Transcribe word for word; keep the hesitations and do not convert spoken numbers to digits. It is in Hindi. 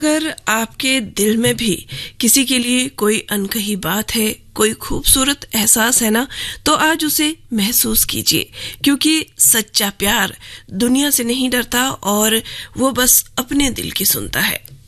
अगर आपके दिल में भी किसी के लिए कोई अनकही बात है, कोई खूबसूरत एहसास है ना, तो आज उसे महसूस कीजिए, क्योंकि सच्चा प्यार दुनिया से नहीं डरता और वो बस अपने दिल की सुनता है।